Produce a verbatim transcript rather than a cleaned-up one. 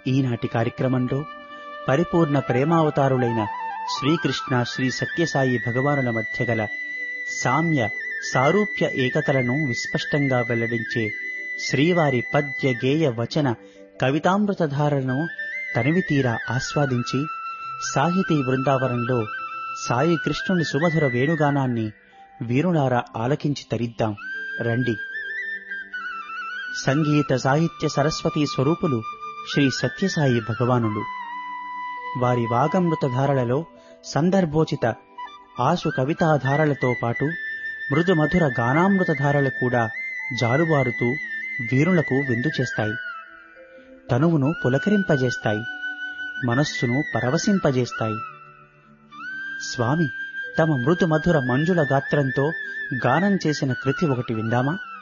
ఈనాటి కార్యక్రమంలో పరిపూర్ణ ప్రేమావతారులైన శ్రీకృష్ణ శ్రీ సత్యసాయి భగవానుల మధ్య గల సామ్య సారూప్య ఏకతలను విస్పష్టంగా వెల్లడించే శ్రీవారి పద్య గేయ వచన కవితామృతధారలను తనివితీరా ఆస్వాదించి సాహితీ బృందావనంలో సాయి కృష్ణుని సుమధుర వేణుగానాన్ని వీరులారా ఆలకించి తరిద్దాం రండి. సంగీత సాహిత్య సరస్వతీ స్వరూపులు శ్రీ సత్యసాయి భగవానులు. వారి వాగమృతధారలలో సందర్భోచిత ఆశు కవితాధారలతో పాటు మృదుమధుర గానామృతధారలు కూడా జాలువారుతూ వీరులకు విందు చేస్తాయి. తనువును పులకరింపజేస్తాయి, మనస్సును పరవశింపజేస్తాయి. స్వామి తమ మృదుమధుర మంజుల గాత్రంతో గానం చేసిన కృతి ఒకటి విందామా?